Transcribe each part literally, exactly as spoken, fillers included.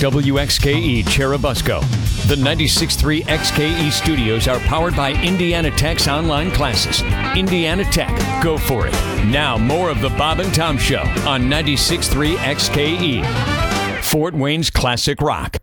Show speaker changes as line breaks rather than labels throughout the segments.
W X K E Cherubusco. The ninety-six point three X K E studios are powered by Indiana Tech's online classes. Indiana Tech, go for it. Now, more of the Bob and Tom Show on ninety-six point three X K E. Fort Wayne's Classic Rock.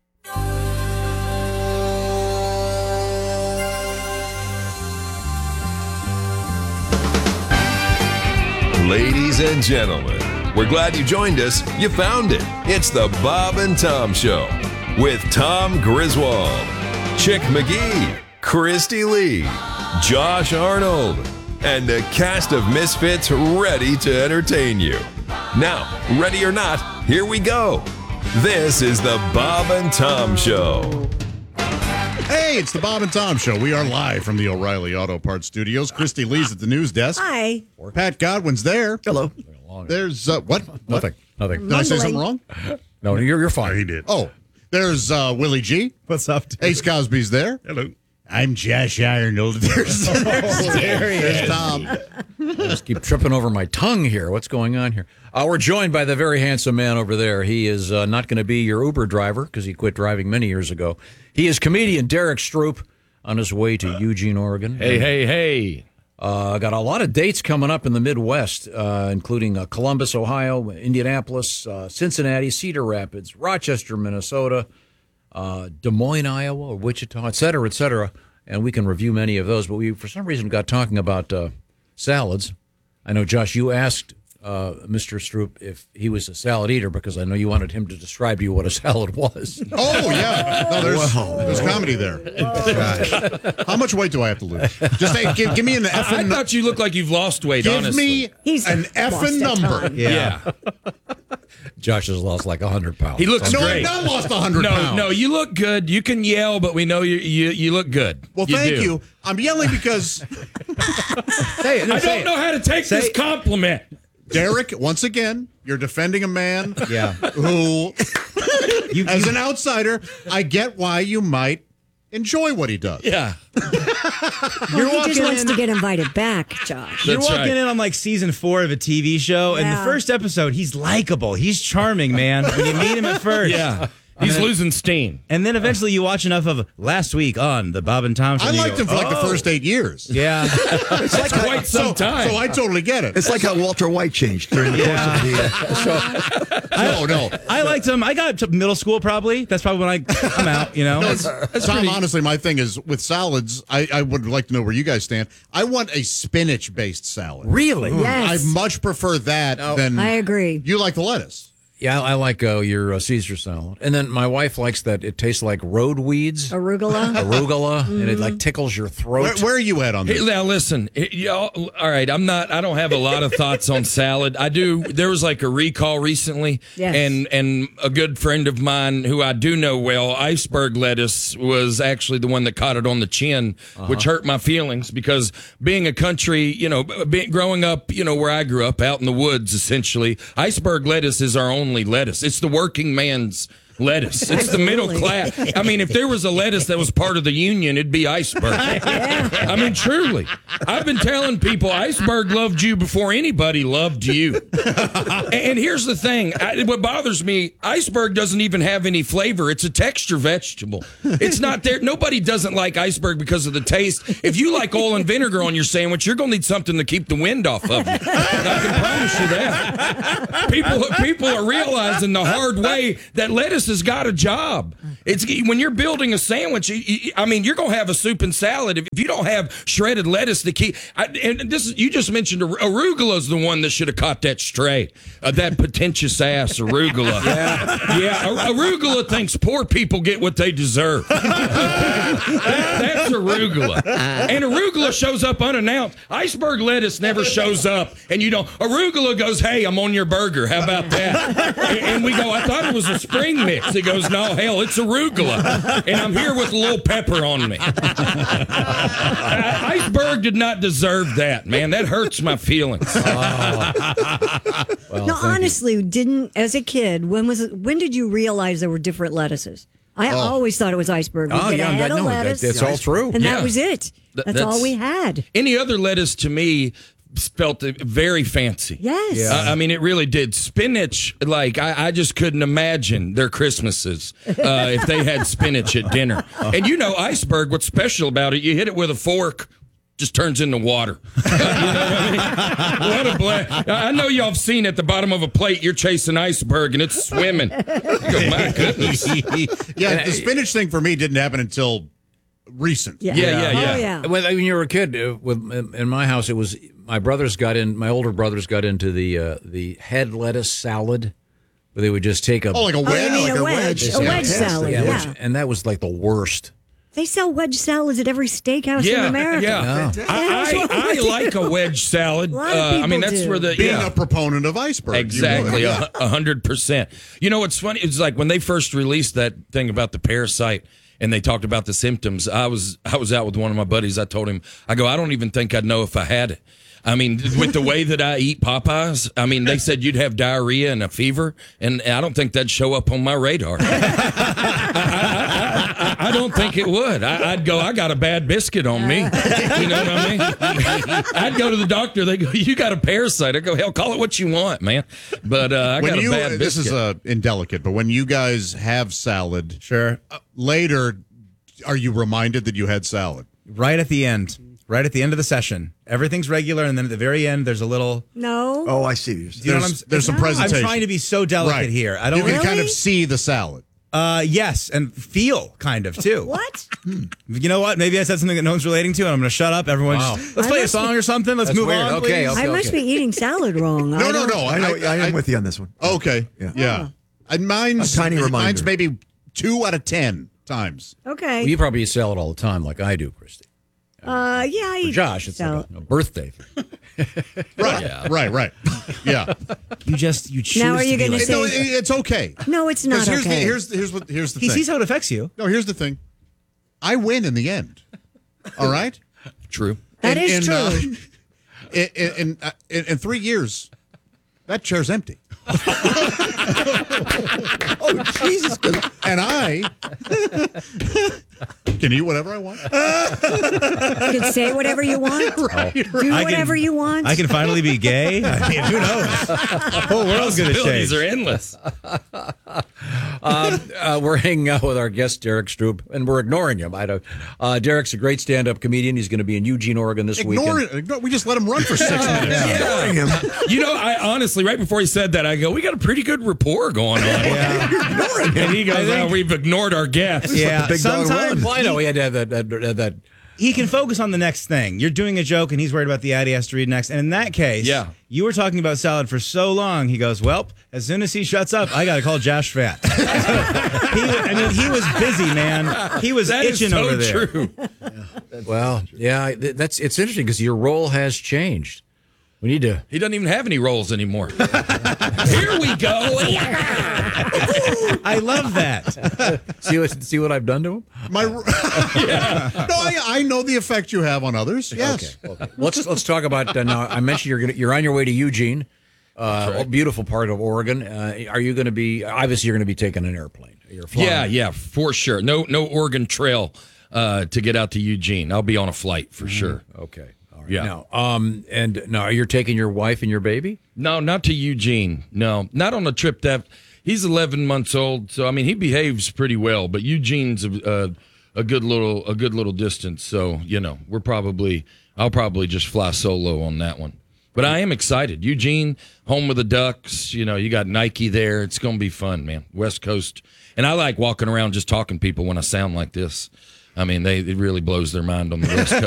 Ladies and gentlemen, we're glad you joined us. You found it. It's the Bob and Tom Show with Tom Griswold, Chick McGee, Christy Lee, Josh Arnold, and a cast of misfits ready to entertain you. Now, ready or not, here we go. This is the Bob and Tom Show.
Hey, it's the Bob and Tom Show. We are live from the O'Reilly Auto Parts Studios. Christy Lee's at the news desk.
Hi.
Pat Godwin's there.
Hello.
There's, uh, what?
Nothing. Nothing.
Did I say something wrong?
No, you're, you're fine.
He did. Oh, there's uh, Willie G.
What's up, dude?
Ace Cosby's there.
Hello.
I'm Josh Arnold. There's, there's, there's Tom.
I just keep tripping over my tongue here. What's going on here? Uh, we're joined by the very handsome man over there. He is uh, not going to be your Uber driver because he quit driving many years ago. He is comedian Derek Stroop on his way to Eugene, Oregon.
Hey, hey, hey.
Uh, got a lot of dates coming up in the Midwest, uh, including uh, Columbus, Ohio, Indianapolis, uh, Cincinnati, Cedar Rapids, Rochester, Minnesota, uh, Des Moines, Iowa, or Wichita, et cetera, et cetera. And we can review many of those. But we, for some reason, got talking about uh, salads. I know, Josh, you asked uh, Mister Stroop if he was a salad eater because I know you wanted him to describe to you what a salad was.
Oh, yeah. No, there's, there's comedy there. Gosh. How much weight do I have to lose? Just hey, give, give me an effing...
I thought you looked like you've lost weight,
Give
honestly.
me
He's
an effing
lost a
number.
ton.
Yeah.
Josh has lost like one hundred pounds.
He looks
No,
great.
I've not lost one hundred
no,
pounds.
no, you look good. You can yell, but we know you you, you look good.
Well, thank
do.
you. I'm yelling because
Say it,
I
say
don't
it.
know how to take
Say
this
it.
compliment.
Derek, once again, you're defending a man
Yeah.
who, as an outsider, I get why you might enjoy what he does.
Yeah.
Well, he just wants to get invited back, Josh.
You're
That's
walking
right.
in on like season four of a T V show, and
Yeah.
the first episode, he's likable. He's charming, man. When you meet him at first.
Yeah. He's losing steam.
And then eventually you watch enough of Last Week on the Bob and Tom Show.
I
and you
liked
go,
him for like the
"Oh."
first eight years.
Yeah.
It's like quite some
So,
time.
so I totally get it.
It's like how Walter White changed during the course of the uh,
No, no.
I liked him. I got to middle school probably. That's probably when I, I'm out, you know?
Tom, honestly, my thing is with salads, I, I would like to know where you guys stand. I want a spinach-based salad.
Really?
Yes.
I much prefer that than...
I agree.
You like the lettuce.
Yeah, I like uh, your uh, Caesar salad. And then my wife likes that it tastes like road weeds,
Arugula.
arugula, and it like tickles your throat.
Where, where are you at on
Hey,
this?
now listen, Hey, y'all, all right. I'm not. I don't have a lot of thoughts on salad. I do. There was like a recall recently,
Yes.
and and a good friend of mine who I do know well, iceberg lettuce, was actually the one that caught it on the chin, which hurt my feelings because being a country, you know, being, growing up, you know, where I grew up out in the woods, essentially, iceberg lettuce is our only lettuce. It's the working man's lettuce. It's the middle class. I mean, if there was a lettuce that was part of the union, it'd be iceberg. I mean, truly. I've been telling people iceberg loved you before anybody loved you. And here's the thing. I, what bothers me, iceberg doesn't even have any flavor. It's a texture vegetable. It's not there. Nobody doesn't like iceberg because of the taste. If you like oil and vinegar on your sandwich, you're going to need something to keep the wind off of you. I can promise you that. People, people are realizing the hard way that lettuce has got a job. It's when you're building a sandwich. I mean, you're going to have a soup and salad if you don't have shredded lettuce to keep. I, and this is, you just mentioned arugula is the one that should have caught that stray. Uh, that pretentious ass arugula. Yeah, yeah. Arugula thinks poor people get what they deserve. that, that's arugula, and arugula shows up unannounced. Iceberg lettuce never shows up, and you don't. Arugula goes, "Hey, I'm on your burger. How about that?" And, and we go, "I thought it was a spring mix." He goes, "No, hell, it's arugula, and I'm here with a little pepper on me." Iceberg did not deserve that, man. That hurts my feelings.
Well,
No,
thank you.
honestly, didn't as a kid, when was it, when did you realize there were different lettuces? I always thought it was iceberg. We
Oh,
get
yeah,
a head
that-
of
no, that-
lettuce,
that's all true.
and
Yeah.
that was it.
Th-
That's,
that's-
all we had.
Any other lettuce to me felt very fancy.
Yes.
Yeah.
I I mean, it really did. Spinach, like, I, I just couldn't imagine their Christmases uh, if they had spinach at dinner. And you know, iceberg, what's special about it, you hit it with a fork, just turns into water. You know what I mean? What a blast. I know y'all have seen at the bottom of a plate, you're chasing iceberg and it's swimming. Oh, my goodness.
Yeah, the spinach thing for me didn't happen until recent.
Yeah.
Yeah, yeah, yeah.
Oh, yeah.
When, when you were a kid, uh, with in my house, it was my brothers got in. My older brothers got into the uh, the head lettuce salad, where they would just take a
Oh, like a
Oh,
wedge?
you mean
like
a wedge? A wedge salad,
yeah,
yeah.
which- and that was like the worst.
They sell wedge salads at every steakhouse in
Yeah,
America.
yeah.
Yeah.
I, I, I like a wedge salad.
A lot of
Uh, I mean,
people
that's
do.
where the
Being
yeah.
a proponent of iceberg. you
Exactly,
would.
a a hundred percent. You know what's funny? It's like when they first released that thing about the parasite, and they talked about the symptoms. I was I was out with one of my buddies. I told him, I go, I don't even think I'd know if I had it. I mean, with the way that I eat Popeyes, I mean, they said you'd have diarrhea and a fever, and I don't think that'd show up on my radar. I, I, I, I don't think it would. I, I'd go, I got a bad biscuit on me. You know what I mean? I'd go to the doctor. They go, you got a parasite. I go, hell, call it what you want, man. But uh, I
When
got
you,
a bad
this
biscuit.
is uh, indelicate, but when you guys have salad,
Sure.
uh, later, are you reminded that you had salad?
Right at the end. Right at the end of the session. Everything's regular, and then at the very end, there's a little.
No.
Oh, I see.
Do you know
There's,
what I'm,
there's some presentation.
I'm trying to be so delicate
Right.
here. I don't
You can
want
kind of
Really?
see the salad.
Uh, yes, and feel kind of too.
What?
You know what? Maybe I said something that no one's relating to, and I'm going to shut up. Everyone,
Wow.
just, let's
I
play a
must
song or something. Let's
That's
move
weird.
on.
Okay,
please.
okay.
I must be eating salad wrong.
No,
I
no,
don't-
no.
I know. I, am with you on this one.
Okay.
Yeah.
Yeah. And mine's,
A tiny reminder.
mine's maybe two out of ten times.
Okay.
Well, you probably eat salad all the time, like I do, Christy.
uh, yeah, I
For
eat
Josh, it's
salad.
like a, a birthday thing.
Right. Right, right. Yeah.
You just you choose.
Now are
to
you
be
gonna
like-
say-
No, it, it's okay.
No, it's not
'Cause here's
okay.
The, here's, here's, what, here's the
He
thing.
sees how it affects you.
No, here's the thing. I win in the end. All right?
True.
That
in,
is
in,
true.
Uh, in, in, uh, in, in three years, that chair's empty.
Oh, Jesus.
And I can eat whatever I want.
You can say whatever you want. Do
I can-
whatever you want.
I can finally be gay. I mean, who knows? The whole world's going to change.
Possibilities are endless.
Um, uh, we're hanging out with our guest, Derek Stroop, and we're ignoring him. I don't. Uh, Derek's a great stand-up comedian. He's going to be in Eugene, Oregon this
Ignore
weekend.
it. Ignore, we just let him run for six minutes.
Ignoring him.
You know, I honestly, right before he said that, I go, we got a pretty good rapport going on. And he goes, well, we've ignored our guests.
Yeah,
big dog
sometimes
Well, I know he had to have that. that, that, that
he can focus on the next thing. You're doing a joke, and he's worried about the ad he has to read next. And in that case,
Yeah.
you were talking about salad for so long. He goes, well, as soon as he shuts up, I got to call Josh Fat. he, I mean, he was busy, man. He was
That is
itching
so
over there.
true.
well, yeah, th- that's it's interesting because your role has changed. We need to.
He doesn't even have any roles anymore. Here we go.
I love that.
See what see what I've done to him.
My, No, I, I know the effect you have on others. Yes.
Okay. okay. Let's let's talk about uh, now. I mentioned you're gonna you're on your way to Eugene, uh, a beautiful part of Oregon. Uh, are you going to be? Obviously, you're going to be taking an airplane. You're flying.
Yeah, yeah, for sure. No, no Oregon Trail uh, to get out to Eugene. I'll be on a flight for sure.
Okay. All right.
Yeah.
Now, um, and now you're taking your wife and your baby.
No, not to Eugene. No, not on a trip that he's eleven months old. So I mean, he behaves pretty well. But Eugene's a, a, a good little a good little distance. So you know, we're probably I'll probably just fly solo on that one. But I am excited. Eugene, home of the Ducks. You know, you got Nike there. It's going to be fun, man. West Coast, and I like walking around just talking to people when I sound like this. I mean, they it really blows their mind on the West Coast.